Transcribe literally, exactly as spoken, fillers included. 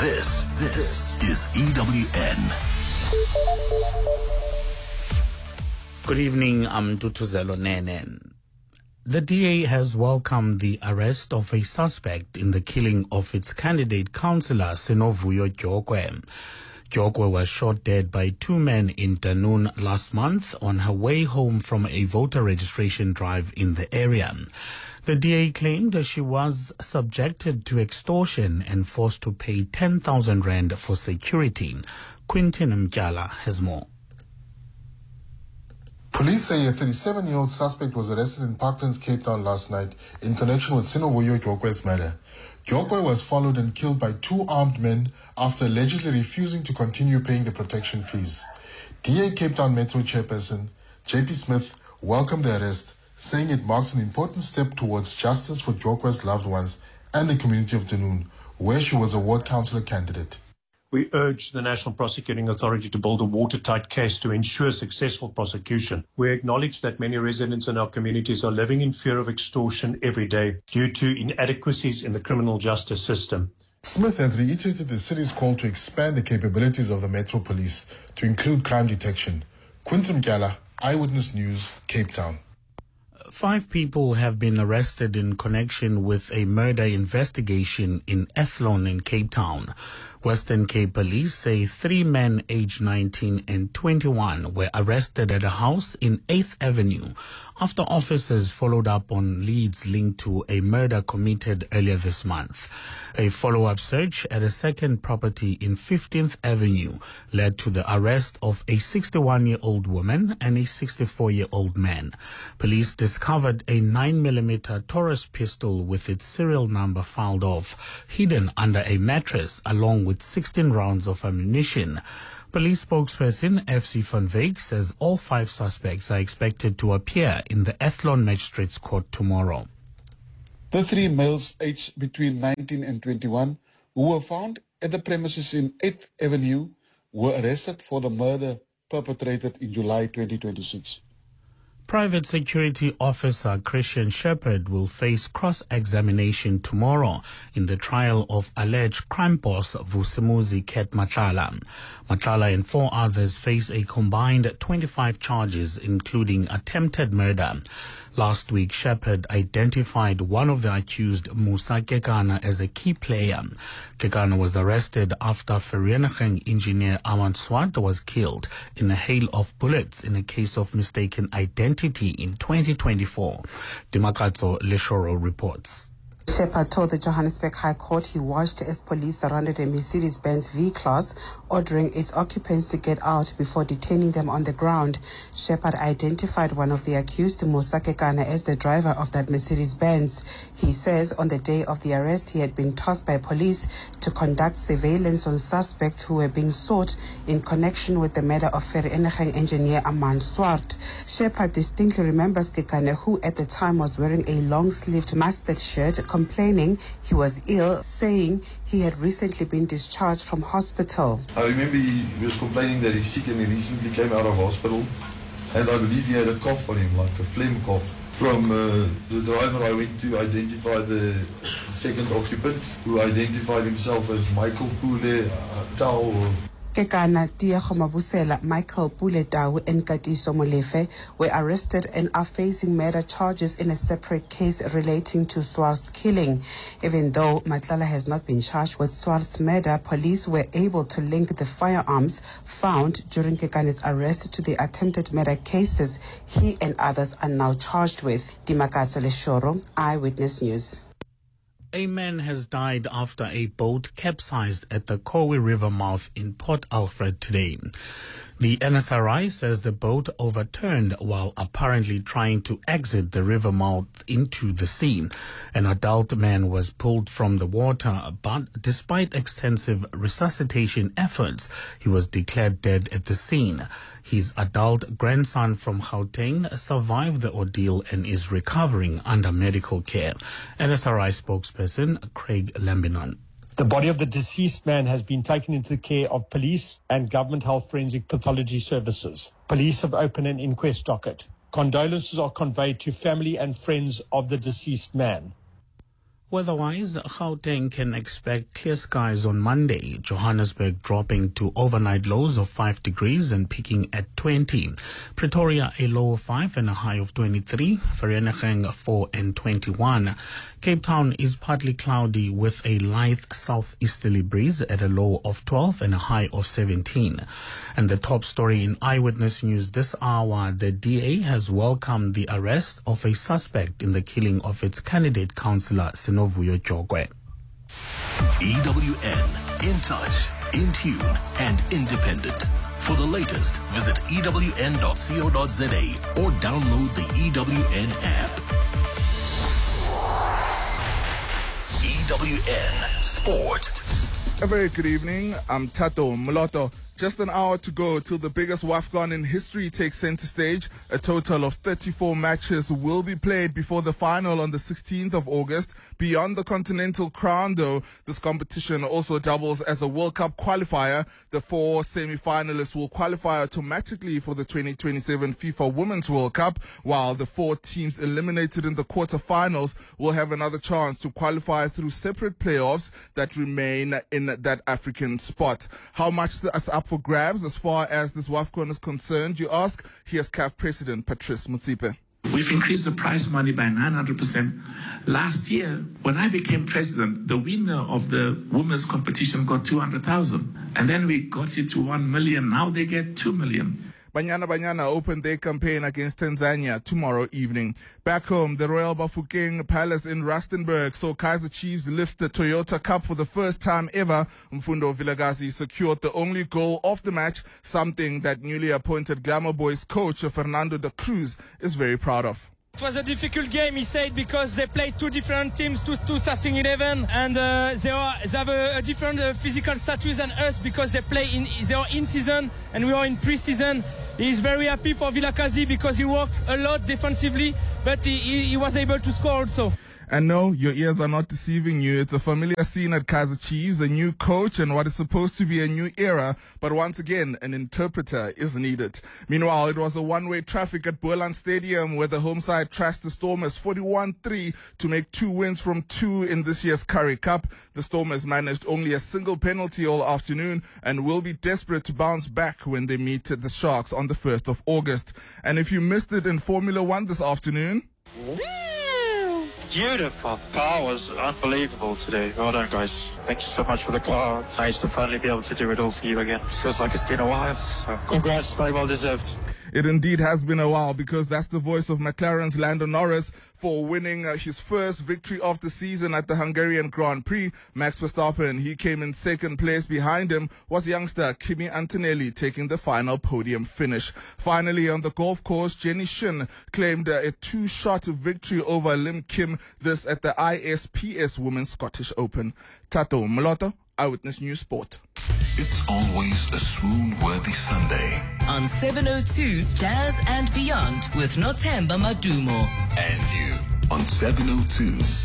This, this is E W N. Good evening, I'm Tutuzelo Nene. The D A has welcomed the arrest of a suspect in the killing of its candidate councillor Sinovuyo Gyokwe. Gyokwe was shot dead by two men in Danun last month on her way home from a voter registration drive in the area. The D A claimed that she was subjected to extortion and forced to pay ten thousand rand for security. Quintin Mgyala has more. Police say a thirty-seven-year-old suspect was arrested in Parklands, Cape Town last night in connection with Sinovuyo Gyokwe's murder. Gyokwe was followed and killed by two armed men after allegedly refusing to continue paying the protection fees. D A Cape Town Metro Chairperson J P Smith welcomed the arrest, saying it marks an important step towards justice for Gyokwe's loved ones and the community of Danun, where she was a ward councillor candidate. We urge the National Prosecuting Authority to build a watertight case to ensure successful prosecution. We acknowledge that many residents in our communities are living in fear of extortion every day due to inadequacies in the criminal justice system. Smith has reiterated the city's call to expand the capabilities of the Metro Police to include crime detection. Quinton Mgyala, Eyewitness News, Cape Town. Five people have been arrested in connection with a murder investigation in Athlone in Cape Town. Western Cape Police say three men aged nineteen and twenty-one were arrested at a house in eighth Avenue after officers followed up on leads linked to a murder committed earlier this month. A follow-up search at a second property in fifteenth Avenue led to the arrest of a sixty-one-year-old woman and a sixty-four-year-old man. Police discovered a nine millimeter Taurus pistol with its serial number filed off, hidden under a mattress, along with sixteen rounds of ammunition. Police spokesperson F C van Wyk says all five suspects are expected to appear in the Athlone Magistrates Court tomorrow. The three males aged between nineteen and twenty-one who were found at the premises in eighth Avenue were arrested for the murder perpetrated in July twenty twenty-six. Private Security Officer Christian Shepherd will face cross-examination tomorrow in the trial of alleged crime boss Vusimuzi Ket Machala. Machala and four others face a combined twenty-five charges, including attempted murder. Last week, Shepherd identified one of the accused, Musa Kekana, as a key player. Kekana was arrested after Vereeniging engineer Aman Swart was killed in a hail of bullets in a case of mistaken identity in twenty twenty-four. Dimakatso Leshoro reports. Shepherd told the Johannesburg High Court he watched as police surrounded a Mercedes-Benz V-Class, ordering its occupants to get out before detaining them on the ground. Shepherd identified one of the accused, Musa Kekana, as the driver of that Mercedes-Benz. He says on the day of the arrest, he had been tasked by police to conduct surveillance on suspects who were being sought in connection with the murder of Vereeniging engineer Aman Swart. Shepherd distinctly remembers Kekana, who at the time was wearing a long-sleeved mustard shirt, complaining he was ill, saying he had recently been discharged from hospital. I remember he was complaining that he's sick and he recently came out of hospital, and I believe he had a cough on him, like a phlegm cough. From uh, the driver, I went to identify the second occupant, who identified himself as Michael Pule Tau. Kekana, Diego Mabusela, Michael Puletau, and Katiso Molefe were arrested and are facing murder charges in a separate case relating to Swart's killing. Even though Matlala has not been charged with Swart's murder, police were able to link the firearms found during Kekana's arrest to the attempted murder cases he and others are now charged with. Dimakatso Leshoro, Eyewitness News. A man has died after a boat capsized at the Kowe River mouth in Port Alfred today. The N S R I says the boat overturned while apparently trying to exit the river mouth into the sea. An adult man was pulled from the water, but despite extensive resuscitation efforts, he was declared dead at the scene. His adult grandson from Gauteng survived the ordeal and is recovering under medical care. N S R I spokesperson Craig Lambinon. The body of the deceased man has been taken into the care of police and government health forensic pathology services. Police have opened an inquest docket. Condolences are conveyed to family and friends of the deceased man. Weather-wise, Gauteng can expect clear skies on Monday. Johannesburg dropping to overnight lows of five degrees and peaking at twenty. Pretoria a low of five and a high of twenty-three. Vereeniging four and twenty-one. Cape Town is partly cloudy with a light southeasterly breeze at a low of twelve and a high of seventeen. And the top story in Eyewitness News this hour, the D A has welcomed the arrest of a suspect in the killing of its candidate councillor, Sinovuyo Jogwe. E W N, in touch, in tune, and independent. For the latest, visit E W N dot co dot za or download the E W N app. E W N Sport. A very good evening. I'm Tato Moloto. Just an hour to go till the biggest WAFCON in history takes center stage. A total of thirty-four matches will be played before the final on the sixteenth of August. Beyond the Continental Crown, though, this competition also doubles as a World Cup qualifier. The four semi-finalists will qualify automatically for the twenty twenty-seven FIFA Women's World Cup, while the four teams eliminated in the quarterfinals will have another chance to qualify through separate playoffs that remain in that African spot. How much is up for grabs as far as this WAFCON is concerned, you ask? Here's C A F President Patrice Motsepe. We've increased the prize money by nine hundred percent. Last year, when I became president, the winner of the women's competition got two hundred thousand. And then we got it to one million. Now they get two million. Banyana Banyana opened their campaign against Tanzania tomorrow evening. Back home, the Royal Bafokeng Palace in Rustenburg saw Kaizer Chiefs lift the Toyota Cup for the first time ever. Mfundo Vilagazi secured the only goal of the match, something that newly appointed Glamour Boys coach Fernando de Cruz is very proud of. It was a difficult game, he said, because they played two different teams, two, two starting eleven, and uh, they, are, they have a, a different uh, physical status than us because they play in they are in season and we are in pre-season. He's very happy for Vilakazi because he worked a lot defensively, but he, he, he was able to score also. And no, your ears are not deceiving you. It's a familiar scene at Kaizer Chiefs, a new coach and what is supposed to be a new era. But once again, an interpreter is needed. Meanwhile, it was a one-way traffic at Boland Stadium where the home side trashed the Stormers forty-one three to make two wins from two in this year's Currie Cup. The Stormers managed only a single penalty all afternoon and will be desperate to bounce back when they meet the Sharks on the first of August. And if you missed it in Formula One this afternoon... Beautiful. Car was unbelievable today. Well done, guys. Thank you so much for the car. Nice to finally be able to do it all for you again. Feels like it's been a while, so congrats, very well deserved. It indeed has been a while, because that's the voice of McLaren's Lando Norris for winning uh, his first victory of the season at the Hungarian Grand Prix. Max Verstappen, he came in second place. Behind him was youngster Kimi Antonelli taking the final podium finish. Finally, on the golf course, Jenny Shin claimed uh, a two-shot victory over Lim Kim, this at the I S P S Women's Scottish Open. Tato Moloto, Eyewitness News Sport. It's always a swoon-worthy Sunday. On seven oh two's Jazz and Beyond with Nothemba Madumo. And you on seven oh two.